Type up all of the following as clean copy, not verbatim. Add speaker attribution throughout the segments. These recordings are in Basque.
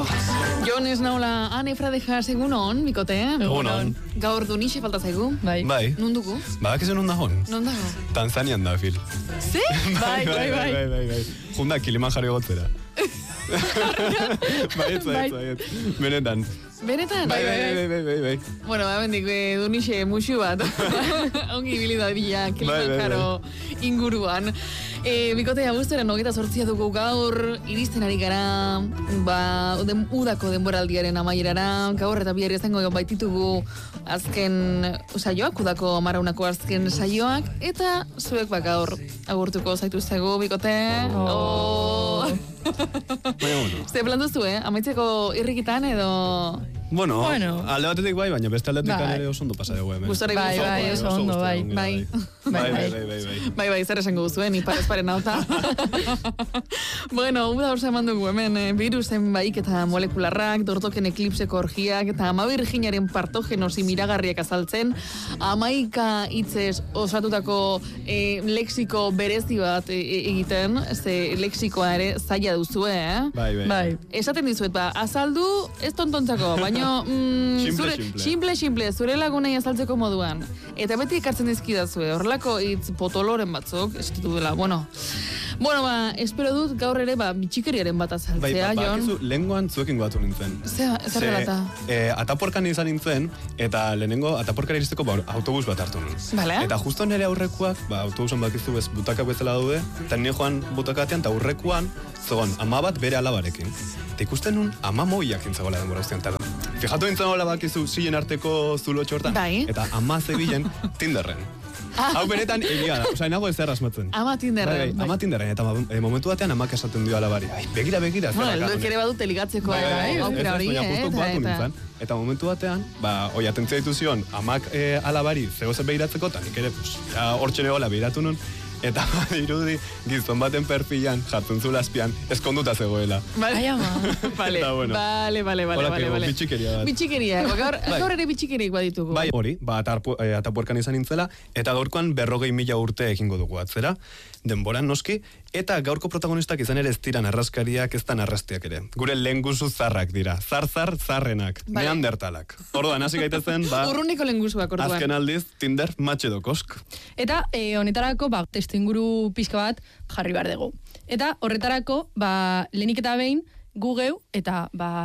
Speaker 1: Jon ez naula Ane Fradejas egunon, bikote?
Speaker 2: Egunon.
Speaker 1: Gaur Dunixe falta zaigu.
Speaker 3: Bai.
Speaker 1: Nundugu?
Speaker 2: Badakizu non dahon?
Speaker 1: Non dago?
Speaker 2: Tanzanian da, Fil.
Speaker 1: Ze?
Speaker 3: Bai.
Speaker 2: Junda Kilimanjaro gotzera. Bai. Benetan.
Speaker 1: Benetan?
Speaker 2: Bai.
Speaker 1: Bueno, bendik Dunixe musu bat. Ongi ibili da bila Kilimanjaro inguruan. Bikote abuztuaren 28 dugu gaur, iristen ari gara, udako denboraldiaren amaierara, gaur eta bihar izango baititugu azken saioak, udako amaraunako azken saioak, eta zuek gaur agurtuko zaituztegu, bikote. Zer plan duzu, amaitzeko irrikitan edo...
Speaker 2: Bueno, alde batetik baina beste aldetik ere oso ondo pasa dugu hemen.
Speaker 3: Bai, oso ondo, bai.
Speaker 1: Bai, zer esango duzuen, iparen auta. Bueno, uda orza eman dugu hemen, virusen baik eta molekularrak, dortoken eklipseko orgiak, eta ama virginaren partogenosi miragarriak azaltzen, 11 hitzez osatutako lexiko berezi bat egiten, ze lexikoa ere zaila duzue,
Speaker 2: Bai.
Speaker 1: Esaten dizuet, azaldu ez tontontzako, baina simple, zure lagunei azaltzeko moduan. Eta beti ekartzen dizkidazue, horrelako hitz potoloren batzuk, esitutu dela, bueno, espero dut gaur ere, bitxikeriaren bat azaltzea, Jon.
Speaker 2: Lehengoan zuekin goatu nintzen.
Speaker 1: Zer relata?
Speaker 2: Ataporkan izan nintzen, eta lehenengo ataporkara iristeko autobus bat hartu nuen.
Speaker 1: Vale.
Speaker 2: Eta justo nire aurrekoak, autobusan bakizu ez butaka bezala daude, eta nire joan butakatean, eta aurrekoan, zegoen, ama bat bere alabarekin. Eta ikusten nun, ama moiak intzagoela denbora guztian. Fijatu nintzen hola bakizu zilen arteko zulotxo hortan, eta ama zebilen Tinderren. Hau benetan egia da, nago ez asmatzen.
Speaker 1: Ama Tinderren.
Speaker 2: Ama Tinderren, eta momentu batean amak esaten dio alabari. Begira.
Speaker 1: Helduek ere badute ligatzeko aukera hori,
Speaker 2: Eta momentu batean, oi atentzia dituzion, amak alabari zegozen behiratzeko, eta nik ere, hortxe negoela behiratu nun, eta irudi gizon baten perfilan jartzen zula azpian eskonduta zegoela.
Speaker 1: Ai ama. Vale.
Speaker 2: Bitxikeria bat.
Speaker 1: Bitxikeria. Gaur ere bitxikeriak baditugu.
Speaker 2: Bai, hori, atapuerkan izan nintzela, eta gaurkoan 40.000 urte egingo dugu atzera, denboran noski, eta gaurko protagonistak izan ere ez dira narraskariak, ez da narrastiak ere. Gure lenguzu zarrak dira. Zarrenak, neandertalak. Orduan, hasi gaitezen,
Speaker 1: urruniko lenguzuak, orduan.
Speaker 2: Azken aldiz, Tinder matxedokosk.
Speaker 3: Eta honetarako, testuinguru pixka bat jarri behar dugu. Eta horretarako, lehenik eta behin, gugeu eta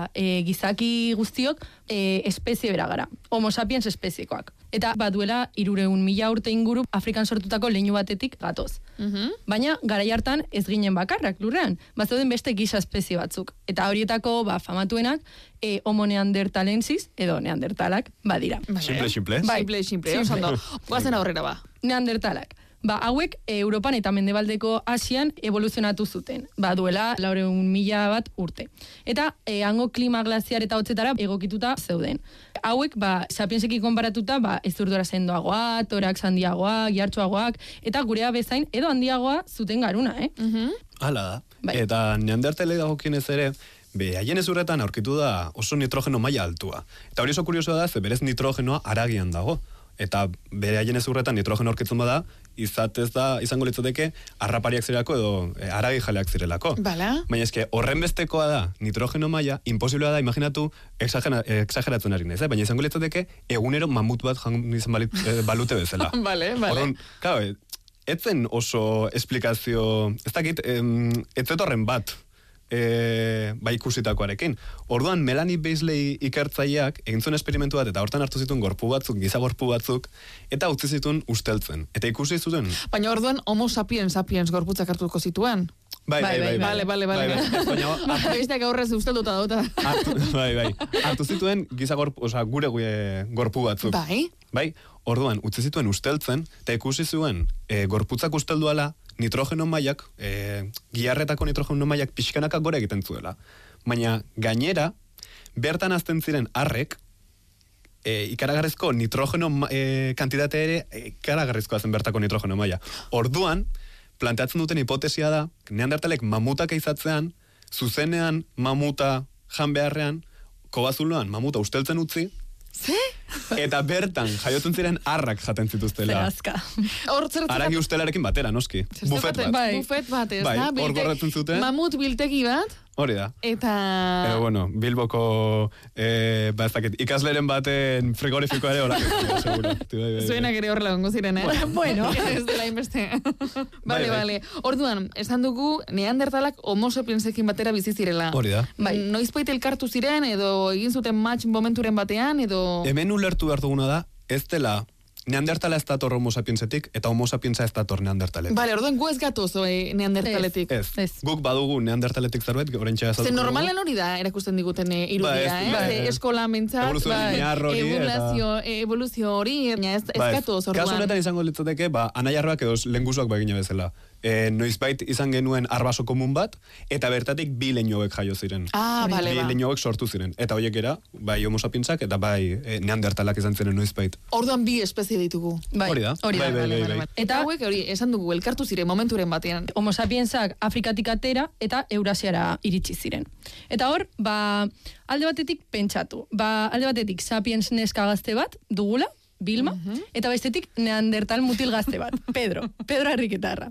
Speaker 3: gizaki guztiok espezie bera gara. Homo sapiens espeziekoak. Eta duela 300.000 urte inguru Afrikan sortutako leinu batetik gatoz. Baina garai hartan ez ginen bakarrak lurrean. Bazeuden beste gisa espezie batzuk. Eta horietako famatuenak Homo neandertalensis edo neandertalak badira.
Speaker 2: Simple.
Speaker 1: Simple. Osando, guazen aurrera
Speaker 3: Neandertalak. Hauek Europan eta Mendebaldeko Asian evoluzionatu zuten. Duela 400.000 bat urte. Eta hango klima glaziar eta hotzetara egokituta zeuden. Hauek, sapiensekin konparatuta, ez urdora sendoagoa, torak handiagoa, gihartsuagoak, eta gurea bezain edo handiagoa zuten garuna,
Speaker 2: Hala da. Eta neandertale dagokienez ere, haien ezurretan aurkitu da oso nitrogeno maila altua. Eta hori oso kuriosoa da, ze berez nitrogenoa haragian dago. Eta bere haien ezurretan nitrogeno aurkitzen bada, izango litzateke harrapariak zirelako edo haragi jaleak zirelako.
Speaker 1: Baina
Speaker 2: horren bestekoa da nitrogeno maila, imposiblea da, imaginatu, exageratzen ari nez, baina izango litzateke egunero mamut bat izan balute bezala. Horren, etzen oso esplikazio, ez dakit, etzetorren bat, ikusitakoarekin. Orduan, Melanie Beasley ikertzaileak egin zuen esperimentu bat, eta hortan hartu zituen gorpu batzuk, giza gorpu batzuk, eta utzi zituen usteltzen. Eta ikusi zuten.
Speaker 1: Baina orduan, Homo sapiens gorputzak hartuko zituen.
Speaker 2: Bai.
Speaker 1: Besteak aurrez ustelduta dauta.
Speaker 2: Bai. Hartu zituen giza gorpu, gure gorpu batzuk. Bai. Orduan, utzi zituen usteltzen, eta ikusi zuen gorputzak ustelduala, nitrogeno mailak, giharretako nitrogeno mailak pixkanaka gora egiten zuela. Baina gainera, bertan azten ziren arrek, ikaragarrizko nitrogeno kantitatea ere, ikaragarrizkoa zen bertako nitrogeno maila. Orduan, planteatzen duten hipotesia da, neandertalek mamutak eizatzean, zuzenean mamuta jan beharrean, kobazuloan mamuta usteltzen utzi, Eta bertan, jaiotzen ziren arrak jaten zituztela.
Speaker 3: Zerazka.
Speaker 2: Aragi ustelarekin batera, noski. Bufet bat.
Speaker 1: Bufet bat, ez
Speaker 2: Bai,
Speaker 1: da?
Speaker 2: hor gorretzen zuten.
Speaker 1: Mamut biltegi bat.
Speaker 2: Hori da.
Speaker 1: Eta...
Speaker 2: Pero bueno, Bilboko ikasleren baten frigorifikoa ere horak ez, seguro.
Speaker 1: Zuenak ere horrela gongo ziren,
Speaker 3: Bueno.
Speaker 1: Ez dela inbeste. Vale. Orduan, esan dugu, neandertalak homo sapiensekin batera bizi zirela.
Speaker 2: Hori da.
Speaker 1: Noizbait elkartu ziren, edo egin zuten match momenturen batean, edo...
Speaker 2: Hemen ulertu behar duguna da, ez dela neandertala ez dator homo sapiensetik, eta homo sapiensa ez dator neandertaletik.
Speaker 1: Vale, orduan gu ez gatoz neandertaletik.
Speaker 2: Ez. Guk badugu neandertaletik zerbait, oraintxe azalduko.
Speaker 1: Zer normalan hori da, erakusten diguten irudia, eskola mentzat, evoluzio hori, ez gatoz orduan.
Speaker 2: Kasu honetan izango litzateke, anaiarroak edo lengusuak bagina bezala. Noizbait izan genuen arbaso komun bat, eta bertatik bi leñoek jaio ziren.
Speaker 1: Bale,
Speaker 2: bi leñoek sortu ziren. Eta horiek era, bai homo sapiensak, eta bai neandertalak izan ziren noizbait.
Speaker 1: Orduan bi espezie ditugu.
Speaker 2: Hori da.
Speaker 1: Eta hauek hori, esan dugu, elkartu ziren momenturen batean.
Speaker 3: Homo sapiensak Afrikatik atera eta Eurasiara iritsi ziren. Eta hor, alde batetik pentsatu. Alde batetik sapiens neska gazte bat dugula, Bilma, eta bestetik neandertal mutil gazte bat, Pedro Enriquetarra.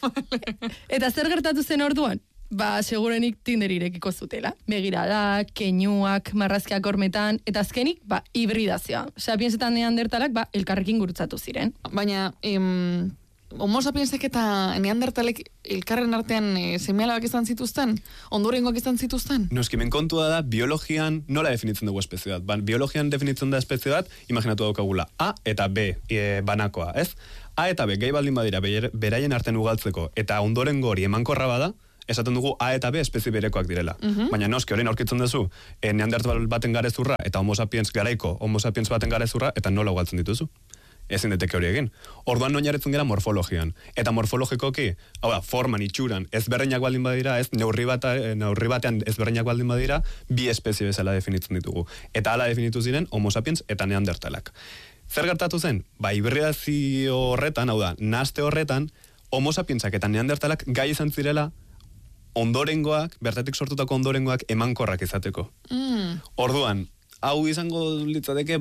Speaker 3: Eta zer gertatu zen orduan? Segurenik Tinder irekiko zutela. Begirada, keinuak, marrazkiak hormetan, eta azkenik, hibridazioa. Sapiens eta neandertalak, elkarrekin gurutzatu ziren.
Speaker 1: Baina, homo sapiensek eta neandertalek elkarren artean seme-alabak izan zituzten? Ondorengoak izan zituzten?
Speaker 2: Noski, men kontua da, biologian nola definitzen dugu espezie bat. Biologian definitzen da espezie bat, imaginatu daukagula, A eta B banakoa, ez? A eta B, gai baldin badira, beraien artean ugaltzeko, eta ondorengo hori emankorra bada, esaten dugu A eta B espezie berekoak direla. Baina noski, horrein aurkitzen duzu, neandertal baten garezurra, eta homo sapiens garaiko, homo sapiens baten garezurra, eta nola ugaltzen dituzu. Ezin deteke hori egin. Orduan oinarritzen gara morfologian. Eta morfologikoki, forman, itxuran, ezberdinak baldin badira, ez neurri batean ezberdinak baldin badira, bi espezie bezala definitzen ditugu. Eta hala definitu ziren homo sapiens eta neandertalak. Zer gertatu zen? Hibridazio horretan, nahaste horretan, homo sapiensak eta neandertalak gai izan zirela ondorengoak, bertatik sortutako ondorengoak emankorrak izateko. Orduan, hau izango litzateke,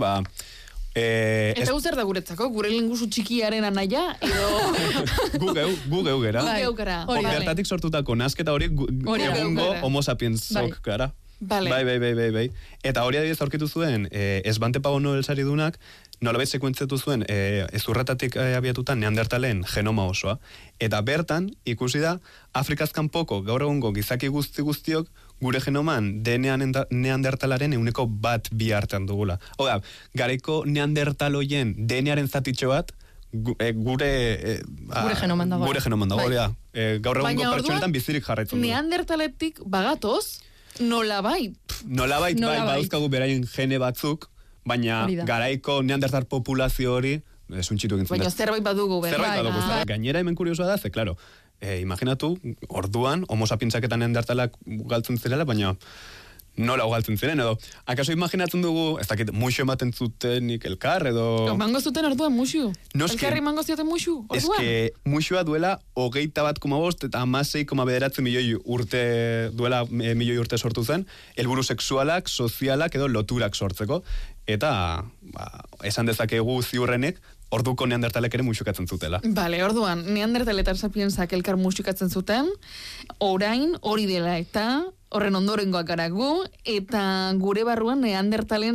Speaker 1: eta zer da guretzako? Gure lengusu txikiaren anaia?
Speaker 2: Gu geu gara.
Speaker 1: Bertatik
Speaker 2: sortutako nasketa hori egungo homo sapiensok gara. Bai. Eta hori adibidez aurkitu zuen, Svante Pabo Nobel saridunak, nolabait sekuentziatu zuen ezurretatik abiatuta neandertalen genoma osoa. Eta bertan, ikusi da, Afrikaz kanpoko gaur egungo gizaki guztiok gure genoman DNA neandertalaren 1% artean dugula. Garaiko neandertaloien DNA-aren zatitxo bat, gure
Speaker 3: genoman dago.
Speaker 2: Gure genoman dago, hori da. Gaur egungo pertsonetan bizirik jarraitzen du.
Speaker 1: Neandertaletik bagatoz, nolabait,
Speaker 2: badauzkagu beraien gene batzuk, baina garaiko neandertal populazio hori, suntxitu egin zen.
Speaker 1: Baina zerbait badugu,
Speaker 2: Gainera hemen kuriosoa da, claro, imaginatu, orduan, homo sapiensak eta neandertalak galtzen zirela, baina nola galtzen ziren, edo, akaso imaginatzen dugu, ez dakit, muxu ematen zutenik elkar, edo...
Speaker 1: Mango zuten orduan muxu? Elkarri mango zioten muxu?
Speaker 2: Orduan? Ez muxua duela 21,5 eta 16,9 milioi urte duela milioi urte sortu zen, helburu sexualak, sozialak edo loturak sortzeko, eta esan dezakegu ziurrenek, orduko neandertalek ere muxukatzen zutela.
Speaker 1: Bale, orduan, neandertaletan sapiensak elkar muxukatzen zuten, orain hori dela eta horren ondorengoak garagu, eta gure barruan neandertalen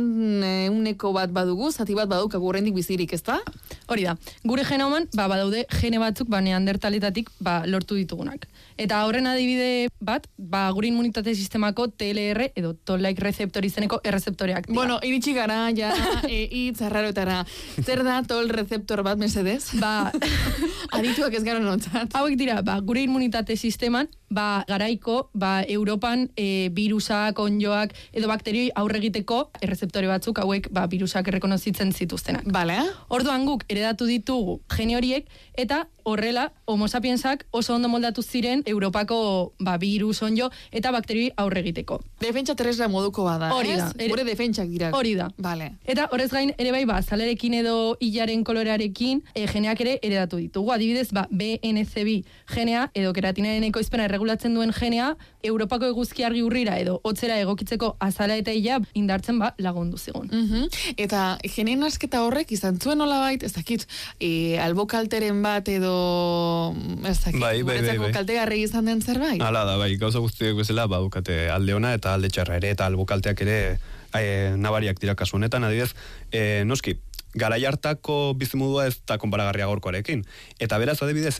Speaker 1: 1% badugu, zati bat badukagu horrendik bizirik, ez da?
Speaker 3: Hori da, gure genoman, badaude gene batzuk, neandertaletatik, lortu ditugunak. Eta horren adibide bat, gure immunitate sistemako TLR edo Toll-like receptor izeneko errezeptoreak.
Speaker 1: Bueno, iritsi gara, ja, hitz arraroetara. Zer da Toll receptor bat, mesedez? Adituak ez gara notzat.
Speaker 3: Hauek dira, gure immunitate sisteman, garaiko, Europan virusak, onjoak, edo bakterioi aurre egiteko errezeptore batzuk, hauek virusak errekonozitzen zituztenak.
Speaker 1: Bale.
Speaker 3: Orduan guk eredatu ditugu gene horiek, eta horrela, homo sapiensak oso ondo moldatu ziren Europako virus, onjo, eta bakterioi aurre egiteko.
Speaker 1: Defentsa tresna moduko bada,
Speaker 3: hori da.
Speaker 1: Gure defentsak dira.
Speaker 3: Hori da.
Speaker 1: Bale.
Speaker 3: Eta horrez gain, ere zalerekin edo hilaren kolorearekin geneak ere eredatu ditugu. Adibidez, BNCB genea edo keratinaren ekoizpena erregulatzen duen genea, Europako eguzki argi urrira edo hotzera egokitzeko azala eta ila indartzen lagundu zigun.
Speaker 1: Eta geneen asketa horrek izan zuen nolabait, ez dakit, albokalteren bat edo, ez dakit, guretzako kaltegarri izan den zerbait?
Speaker 2: Hala da, bai, gauza guztiek bezala, badukate alde ona eta alde txarra ere, eta albokalteak ere nabariak dira kasu honetan, adibidez, noski, garai hartako bizimodua ez da konparagarria gorkoarekin. Eta beraz, adibidez,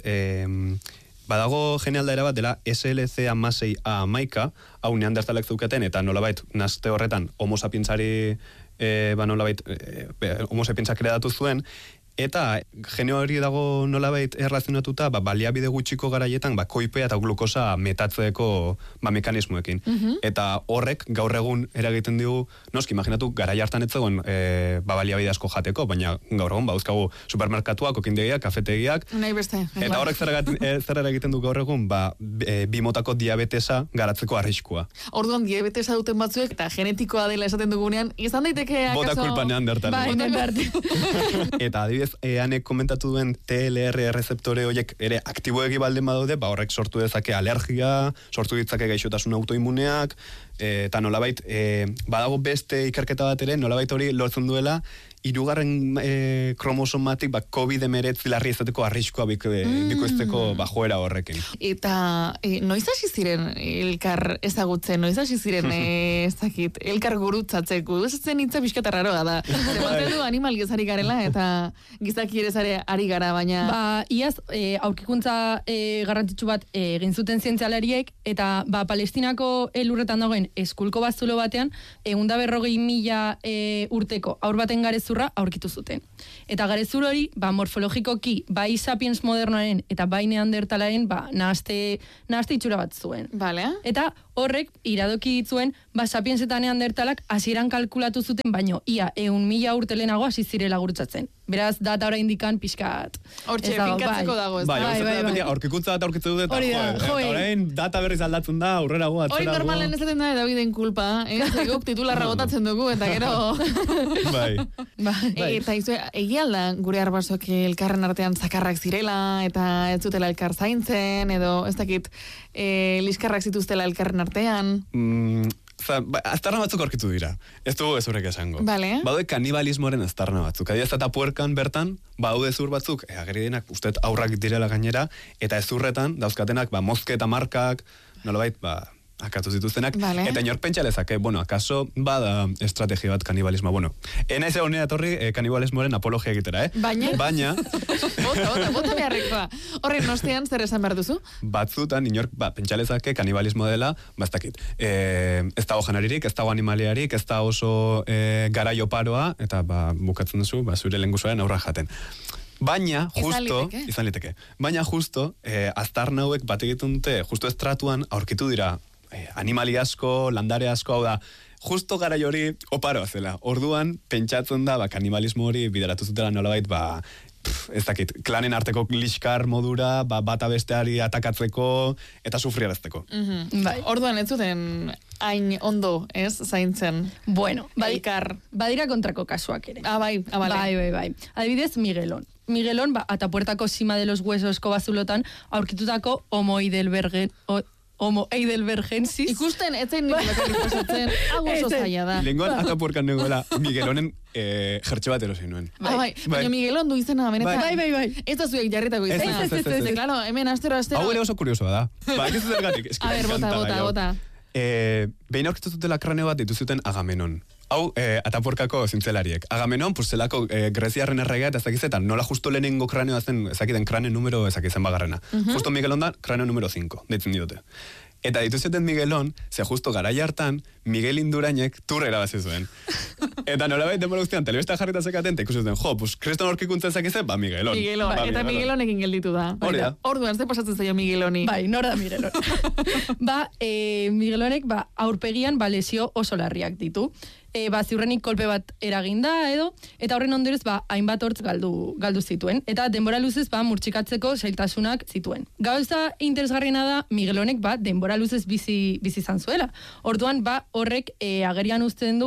Speaker 2: badago genealdaera bat dela SLC-A6A11, hau neandertalek zeukaten, eta nolabait, nazte horretan, homo sapiensari, nolabait, homo sapiensak eredatu zuen, eta gene hori dago nolabait erlazionatuta, baliabide gutxiko garaietan, koipea eta glukosa metatzeko mekanismoekin. Eta horrek gaur egun eragiten digu, noski, imaginatu, garai hartan ez zegoen baliabide asko jateko, baina gaur egun bauzkagu supermerkatuak, okindegiak, kafetegiak.
Speaker 1: Nahi beste.
Speaker 2: Eta horrek zer eragiten du gaur egun, bimotako diabetesa garatzeko arriskua.
Speaker 1: Orduan, diabetesa duten batzuek, eta genetikoa dela esaten dugunean, izan daiteke akaso...
Speaker 2: Bota kulpa neandertalen. Eta adibidez, anek komentatu duen TLR rezeptore horiek ere aktiboegi baldin badaude, horrek sortu dezake alergia, sortu ditzake gaixotasun autoimuneak, eta nolabait, badago beste ikerketa bat ere, nolabait hori lortzen duela, 3. kromosomatik COVID-19 larri izateko arriskoa bikoizteko joera horrekin.
Speaker 1: Eta noiz hasi ziren elkar ezagutzen, noiz hasi ziren ezakit, elkar gurutzatzeko, ezatzen hitza pixkata raroa da. Zematen du animal gezari garela eta gizaki ere ari gara, baina...
Speaker 3: Iaz, aurkikuntza garrantzitsu bat egin zuten zientzialariek, eta Palestinako lurretan dagoen eskulko bazulo batean, 140.000 urteko aur baten garezurra aurkitu zuten. Eta garezur hori, morfologikoki, bai sapiens modernoaren eta bai neandertalaren, nahaste itxura bat zuen.
Speaker 1: Vale.
Speaker 3: Eta horrek, iradoki ditzuen, sapiens eta neandertalak hasieran kalkulatu zuten, baino, ia, 100.000 urte lehenago hasi zirela gurutzatzen. Beraz, data ora indikan pixkat.
Speaker 1: Hortxe, finkatzeko dago ez.
Speaker 2: Bai, aurkikuntza data aurkitzu dut, eta orain data berriz aldatzen da, aurrera goa, atzera goa.
Speaker 1: Hori normalen ezaten da, Daviden kulpa, zegok titularra botatzen dugu, eta gero... Eta egia alda, gure arbasok elkarren artean zakarrak zirela, eta ez zutela elkar zaintzen, edo ez dakit, liskarrak zituztela elkarren artean...
Speaker 2: Aztarna batzuk aurkitu dira. Ez dugu ez horrek esango.
Speaker 1: Vale.
Speaker 2: Badaude kanibalismoaren aztarna batzuk. Adiaz eta puerkan bertan, badaude zur batzuk, ageridenak usteet aurrak direla gainera, eta ez zurretan, dauzkatenak, mozke eta markak, nolabait, akatu zituztenak, eta inor pentsa lezake, akaso bada estrategia bat kanibalismoa, enaiz egonera etorri kanibalismoaren apologia egitera, Baina...
Speaker 1: Bota beharrekoa. Horren nostean zer esan behar duzu?
Speaker 2: Batzutan, inor, pentsa lezake kanibalismoa dela, bastakit, ez dago janaririk, ez dago animaliarik, ez da oso garaio paroa, eta bukatzen duzu, zure lengusuaren aurra jaten. Baina, justo, aztarna hauek bat egiten dute, justo estratuan aurkitu dira animali asko, landare asko, hau da, justo garai hori oparoa zela. Orduan, pentsatzen da, kanibalismo hori bideratu zutela nolabait, ez dakit, klanen arteko liskar modura, bata besteari atakatzeko, eta sufriarazteko.
Speaker 1: Orduan, ez zuten hain ondo, ez, zaintzen?
Speaker 3: Bueno, badira kontrako kasuak ere.
Speaker 1: Bai.
Speaker 3: Adibidez, Miguelon, Atapuertako sima de los huesosko bazulotan aurkitutako Homo heidelbergensis.
Speaker 1: Ikusten, etzen nikoletan ikusatzen, hau oso zaila da.
Speaker 2: Lenguan atapuerkan nengoela Miguelonen jertxe bat erosin nuen.
Speaker 1: Baina Miguelon du izena, benetan.
Speaker 3: Bai.
Speaker 1: Ez da zuek jarritako izena. Ez. Claro, hemen astero.
Speaker 2: Hau ere oso kuriosoa da. Ez zergatik.
Speaker 1: A ver, bota.
Speaker 2: Behin aurkitu zutela kraneo bat dituzuten Agamenon. Hau, Atapuerkako zintzelariek. Agamenon, zelako greziarren erregea eta ezakizetan, nola justo lehenengo kraneoa zen, ezakiten kraneo numero ezakizen bagarrena. Justo Miguelon da, kraneo numero 5, deitzen diote. Eta dituzeten Miguelon, ze justo garai hartan, Miguel Indurainek turrera bazi zuen. Eta nolabait denbora guztian, telebista jarrita zekaten, eta ikusi zuten, kriston horkikuntza ezakizen, Miguelon.
Speaker 1: Eta Miguelonekin gelditu da. Orduan, ze pasatzen zaio Migueloni?
Speaker 3: Bai, nor da Miguelon. Miguelonek, aurpegian, lesio oso larriak ditu. Ziurrenik kolpe bat eraginda edo, eta horren ondorez hainbat hortz galdu zituen. Eta denbora luzez murtsikatzeko zailtasunak zituen. Gauza interesgarriena da, Miguelonek denbora luzez bizi izan zuela. Orduan horrek agerian uzten du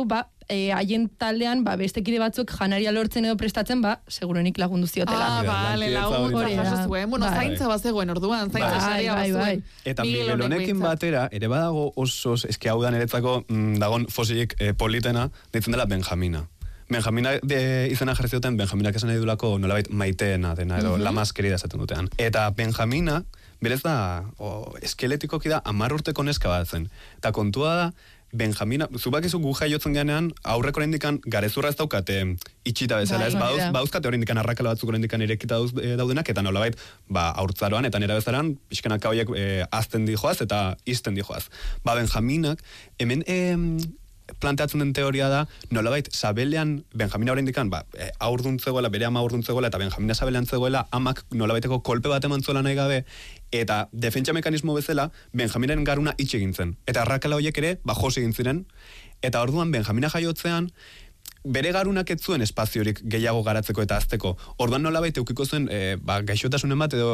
Speaker 3: haien taldean, beste kide batzuk janaria lortzen edo prestatzen, segurenik lagundu ziotela.
Speaker 1: Bale, laguntza jaso zuen. Bueno, zaintza bazegoen orduan, zaintza saria bazuen.
Speaker 2: Eta Miguel honekin batera, ere badago oso, eski hau da niretzako dagon fosilik politena, ditzen dela Benjamina. Benjamina izena jarri zioten, Benjaminak esan nahi dulako nolabait maiteena dena, edo la más querida esaten dutean. Eta Benjamina, berez da, eskeletikoki da, 10 urteko neska bat zen. Eta kontua da, Benjamina, zubakizu gu jaiotzen genean, aurreko orendikan garezurra ez daukate itxita bezala, ez bauzkate orendikan arrakala batzuk orendikan irekita daudenak, eta nolabait, aurtzaroan, eta nera bezaran, pixkanaka horiek azten dijoaz, eta izten dijoaz. Benjaminak, hemen planteatzen den teoria da, nolabait, Sabelean, Benjamina orendikan, aurduntzegoela, bere ama aurduntzegoela, eta Benjamina Sabelean zegoela, amak nolabaiteko kolpe bat eman zuela nahi gabe, eta defentsa mekanismo bezala, Benjaminaren garuna itxe egin zen. Eta arrakala horiek ere, josi egin ziren, eta orduan Benjamina jaiotzean, bere garunak ez zuen espaziorik gehiago garatzeko eta azteko. Orduan nolabait eukiko zuen gaixotasunen bat edo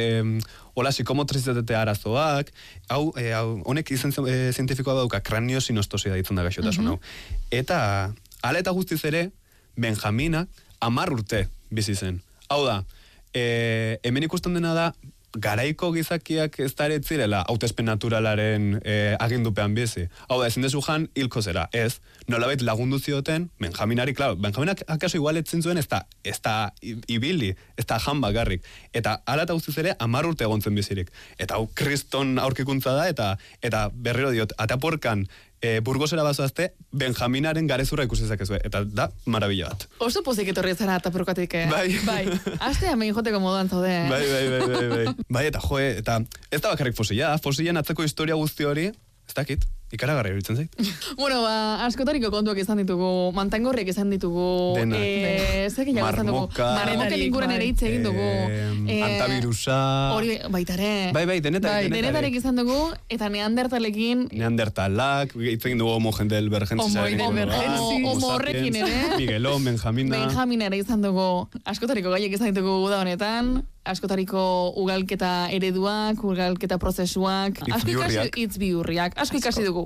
Speaker 2: hola psikomotrizitatea arazoak, honek izen zientifikoa dauka, kraniosinostosia ditzen da gaixotasun hau. Eta, hala eta guztiz ere, Benjaminak 10 urte bizi zen. Hau da, hemen ikusten dena da, garaiko gizakiak ez da ere zirela hautespen naturalaren agindupean bizi. Hau da, ezin dezu jan hilko zera, ez, nolabait lagundu zioten, Benjaminari, klaro, Benjaminak akaso igual etzin zuen ez da ibili, ez da jan bakarrik. Eta ala eta guztiz ere 10 urte egon zen bizirik. Eta hau kriston aurkikuntza da, eta berriro diot, ataporkan Burgosera bazoazte, Benjaminaren garezurra ikusizak ezue. Eta da, marabila bat.
Speaker 1: Oso pozik etorri ezara ataporkatik,
Speaker 2: Bai.
Speaker 1: Astea mehin joteko moduan zaude,
Speaker 2: Bai. Bai, eta eta ez da bakarrik fosilen atzeko historia guzti hori, ez dakit. Ikaragarri horitzen zait.
Speaker 1: Bueno, askotariko kontuak izan ditugu, mantangorriak izan ditugu, zekin jago izan dugu, marmoken inguran ere hitz egin dugu,
Speaker 2: antavirusa,
Speaker 1: hori baitare,
Speaker 2: bai,
Speaker 1: denetarek izan dugu, eta neandertalekin,
Speaker 2: neandertalak, hitz egin dugu homo jendel bergentzizaren,
Speaker 1: homo horrekin ere,
Speaker 2: Miguelon,
Speaker 1: Benjamin ere izan dugu, askotariko gaiek izan ditugu da honetan, askotariko ugalketa ereduak, ugalketa prozesuak, hitz bihurriak, asko ikasi dugu,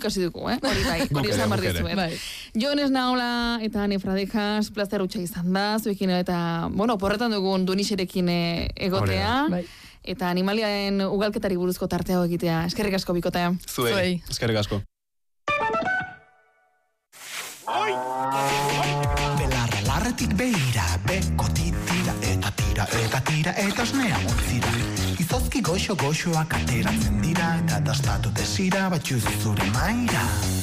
Speaker 1: hori esan behar dizuen. Jones Naola eta Nefradejas plazer utxa izan da, zuekin eta, porretan dugun Dunixerekin egotea, eta animaliaen ugalketari buruzko tartea egitea. Eskerrik asko bikotea.
Speaker 2: Zuei, eskerrik asko.
Speaker 4: Belarretik beira, bekotit tira eta osnea montzira. Izozki goxoak ateratzen dira, eta dastatu desira batxuz zure maira.